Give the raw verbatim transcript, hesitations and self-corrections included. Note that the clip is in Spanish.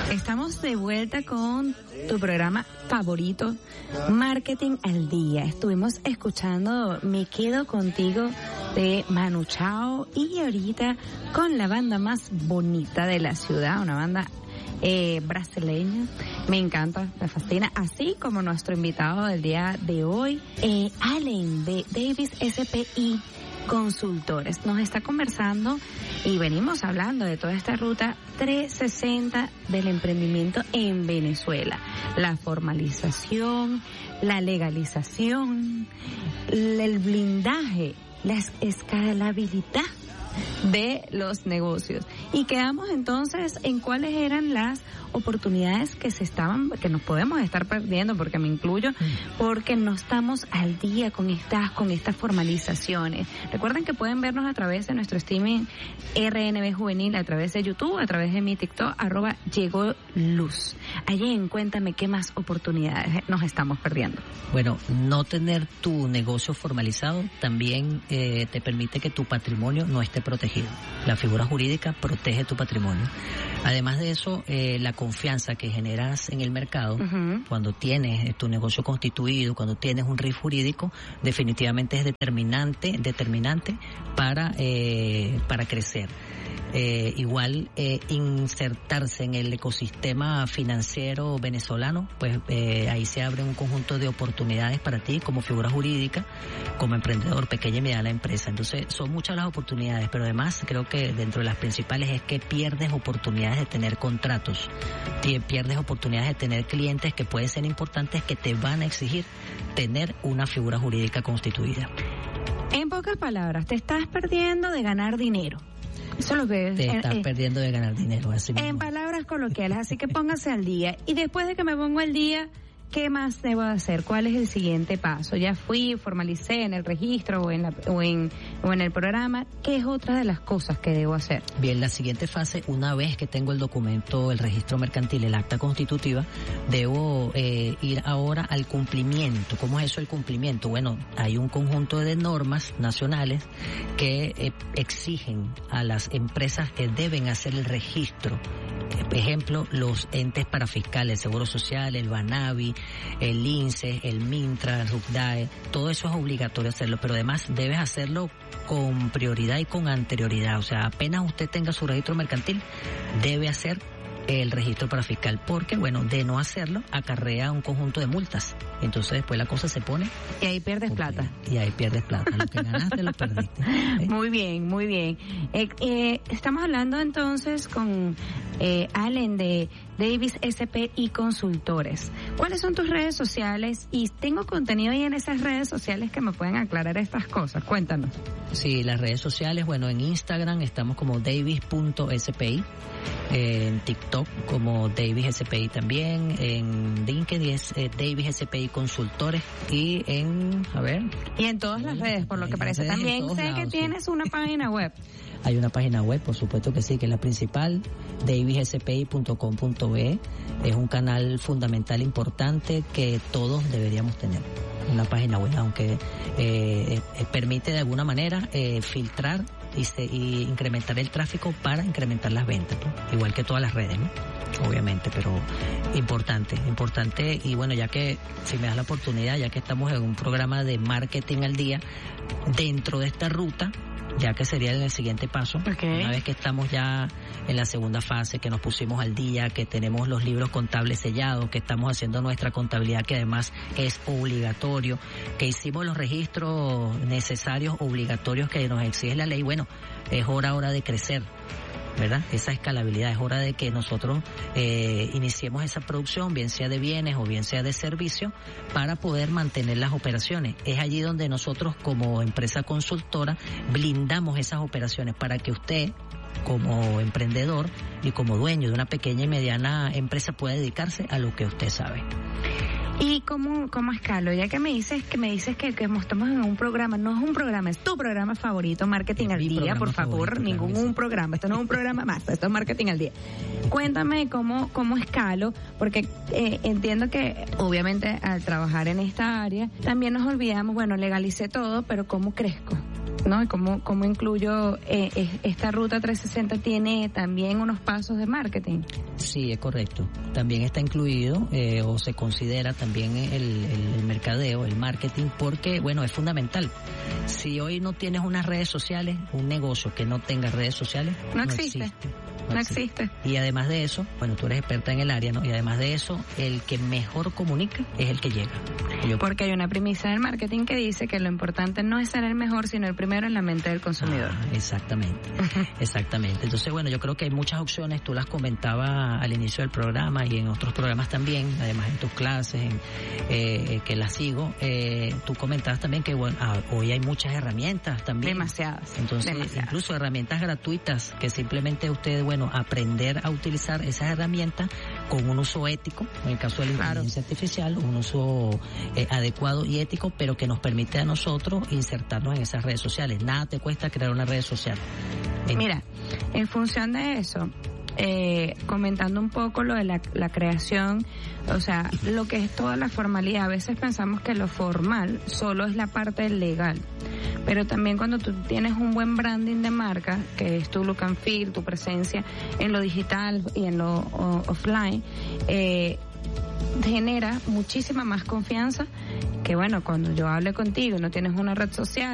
Estamos de vuelta con tu programa favorito, Marketing al Día. Estuvimos escuchando Me Quedo Contigo de Manu Chao y ahorita con la banda más bonita de la ciudad, una banda eh, brasileña. Me encanta, me fascina, así como nuestro invitado del día de hoy, eh, Allen de Davis S P I Consultores. Nos está conversando y venimos hablando de toda esta ruta trescientos sesenta del emprendimiento en Venezuela. La formalización, la legalización, el blindaje, la escalabilidad de los negocios. Y quedamos entonces en cuáles eran las oportunidades que se estaban, que nos podemos estar perdiendo, porque me incluyo, porque no estamos al día con estas, con estas formalizaciones. Recuerden que pueden vernos a través de nuestro streaming R N B Juvenil, a través de YouTube, a través de mi TikTok, arroba Llegó Luz. Allí en Cuéntame qué más oportunidades nos estamos perdiendo. Bueno, no tener tu negocio formalizado también eh, te permite que tu patrimonio no esté protegido. La figura jurídica protege tu patrimonio. Además de eso, eh, la confianza que generas en el mercado, uh-huh. cuando tienes tu negocio constituido, cuando tienes un R I F jurídico, definitivamente es determinante, determinante para eh, para crecer. Eh, igual eh, insertarse en el ecosistema financiero venezolano, pues eh, ahí se abre un conjunto de oportunidades para ti como figura jurídica, como emprendedor, pequeña y mediana empresa. Entonces son muchas las oportunidades, pero además creo que dentro de las principales es que pierdes oportunidades de tener contratos, pierdes oportunidades de tener clientes que pueden ser importantes, que te van a exigir tener una figura jurídica constituida. En pocas palabras, te estás perdiendo de ganar dinero. Eso es lo que te estás eh, perdiendo de ganar dinero. Así en mismo. Palabras coloquiales, así que póngase al día. Y después de que me pongo al día, ¿qué más debo hacer? ¿Cuál es el siguiente paso? Ya fui, formalicé en el registro o en, la, o en, o en el programa. ¿Qué es otra de las cosas que debo hacer? Bien, la siguiente fase, una vez que tengo el documento, el registro mercantil, el acta constitutiva, debo eh, ir ahora al cumplimiento. ¿Cómo es eso el cumplimiento? Bueno, hay un conjunto de normas nacionales que eh, exigen a las empresas que deben hacer el registro. Por ejemplo, los entes parafiscales, el Seguro Social, el Banavi, el INSEE, el Mintra, el RUCDAE, todo eso es obligatorio hacerlo, pero además debes hacerlo con prioridad y con anterioridad. O sea, apenas usted tenga su registro mercantil, debe hacer el registro parafiscal, porque bueno, de no hacerlo acarrea un conjunto de multas. Entonces después la cosa se pone y ahí pierdes plata. Y ahí pierdes plata. Lo que ganaste lo perdiste. ¿Eh? Muy bien, muy bien. Eh, eh, estamos hablando entonces con eh, Allen de Davis S P I Consultores. ¿Cuáles son tus redes sociales? Y tengo contenido ahí en esas redes sociales que me pueden aclarar estas cosas. Cuéntanos. Sí, las redes sociales, bueno, en Instagram estamos como davis punto s p i, eh, en TikTok como Davis S P I también, en LinkedIn es eh, Davis S P I Consultores y en, a ver. Y en todas las redes, por lo que parece. También sé lados, que tienes sí. una página web. Hay una página web, por supuesto que sí, que es la principal, davis s p i punto com punto b e. Es un canal fundamental importante que todos deberíamos tener. Una página web, aunque eh, eh, permite de alguna manera eh, filtrar y, se, y incrementar el tráfico para incrementar las ventas, ¿no? Igual que todas las redes, ¿no? Obviamente, pero importante, importante. Y bueno, ya que si me das la oportunidad, ya que estamos en un programa de marketing al día, dentro de esta ruta, ya que sería el siguiente paso, okay. Una vez que estamos ya en la segunda fase, que nos pusimos al día, que tenemos los libros contables sellados, que estamos haciendo nuestra contabilidad, que además es obligatorio, que hicimos los registros necesarios, obligatorios que nos exige la ley, bueno, es hora, hora de crecer, ¿verdad? Esa escalabilidad, es hora de que nosotros eh, iniciemos esa producción, bien sea de bienes o bien sea de servicios, para poder mantener las operaciones. Es allí donde nosotros como empresa consultora blindamos esas operaciones para que usted, como emprendedor y como dueño de una pequeña y mediana empresa, pueda dedicarse a lo que usted sabe. ¿Y cómo, cómo escalo? Ya que me dices que me dices que, que estamos en un programa, no es un programa, es tu programa favorito, Marketing al Día, por favor, favorito, ningún claro, un programa, esto no es un programa más, esto es Marketing al Día. Cuéntame cómo, cómo escalo, porque eh, entiendo que obviamente al trabajar en esta área, también nos olvidamos, bueno, legalicé todo, pero ¿cómo crezco? ¿no? Y cómo, cómo incluyo eh, esta ruta trescientos sesenta tiene también unos pasos de marketing. Sí, es correcto. También está incluido eh, o se considera también el, el, el mercadeo, el marketing, porque, bueno, es fundamental. Si hoy no tienes unas redes sociales, un negocio que no tenga redes sociales, no, no existe. existe. No existe. Y además de eso, bueno, tú eres experta en el área, ¿no? Y además de eso, el que mejor comunica es el que llega. Yo... Porque hay una premisa del marketing que dice que lo importante no es ser el mejor, sino el primero en la mente del consumidor. Ah, exactamente, exactamente. Entonces, bueno, yo creo que hay muchas opciones, tú las comentabas al inicio del programa y en otros programas también, además en tus clases, en, eh, que las sigo, eh, tú comentabas también que, bueno, ah, hoy hay muchas herramientas también. Demasiadas. Entonces, demasiadas. Incluso herramientas gratuitas que simplemente ustedes, bueno, aprender a utilizar esas herramientas con un uso ético, en el caso de la inteligencia claro. artificial, un uso eh, adecuado y ético, pero que nos permite a nosotros insertarnos en esas redes sociales. Nada te cuesta crear una red social. En... Mira, en función de eso, eh, comentando un poco lo de la, la creación, o sea, lo que es toda la formalidad, a veces pensamos que lo formal solo es la parte legal, pero también cuando tú tienes un buen branding de marca, que es tu look and feel, tu presencia en lo digital y en lo o, offline, eh, genera muchísima más confianza que, bueno, cuando yo hable contigo y no tienes una red social